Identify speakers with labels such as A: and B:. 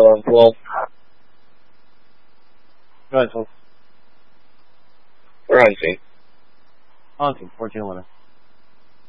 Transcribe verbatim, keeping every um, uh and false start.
A: on twelve.
B: Go ahead, folks.
A: We're on scene.
B: On scene, fourteen eleven.